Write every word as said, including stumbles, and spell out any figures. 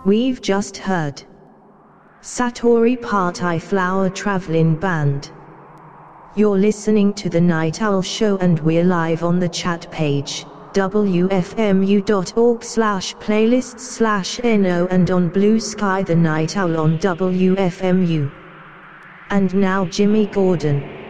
We've just heard Satori Party Flower Travelin' Band. You're listening to The Night Owl Show and we're live on the chat page, w f m u dot org slash playlists slash no, and on Blue Sky The Night Owl on W F M U. And now Jimmy Gordon.